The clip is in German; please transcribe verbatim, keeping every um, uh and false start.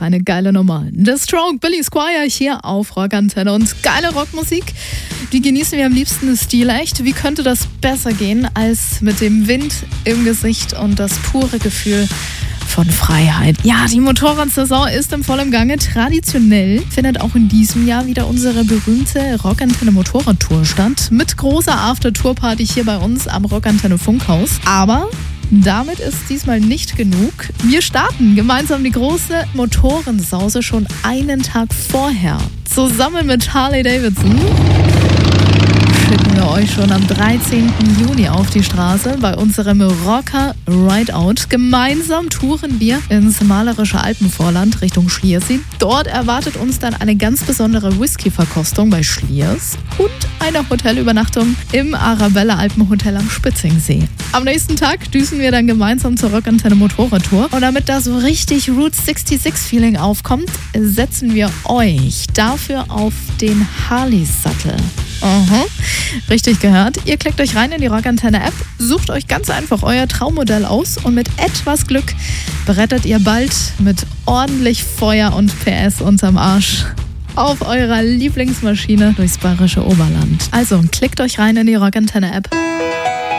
eine geile Nummer. The Stroke, Billy Squier hier auf Rockantenne. Und geile Rockmusik, die genießen wir am liebsten stilecht. Wie könnte das besser gehen als mit dem Wind im Gesicht und das pure Gefühl von Freiheit. Ja, die Motorradsaison ist im vollen Gange. Traditionell findet auch in diesem Jahr wieder unsere berühmte Rockantenne Motorradtour statt. Mit großer After-Tour-Party hier bei uns am Rockantenne Funkhaus. Aber damit ist diesmal nicht genug. Wir starten gemeinsam die große Motorensause schon einen Tag vorher. Zusammen mit Harley Davidson schicken wir euch schon am dreizehnten Juni auf die Straße bei unserem Rocker Rideout. Gemeinsam touren wir ins malerische Alpenvorland Richtung Schliersee. Dort erwartet uns dann eine ganz besondere Whisky-Verkostung bei Schliers und eine Hotelübernachtung im Arabella Alpenhotel am Spitzingsee. Am nächsten Tag düsen wir dann gemeinsam zur Rockantenne Motorradtour. Und damit da so richtig Route sechsundsechzig-Feeling aufkommt, setzen wir euch dafür auf den Harley-Sattel. Aha, richtig gehört. Ihr klickt euch rein in die Rockantenne-App, sucht euch ganz einfach euer Traummodell aus und mit etwas Glück brettert ihr bald mit ordentlich Feuer und P S unterm Arsch auf eurer Lieblingsmaschine durchs bayerische Oberland. Also klickt euch rein in die Rockantenne-App.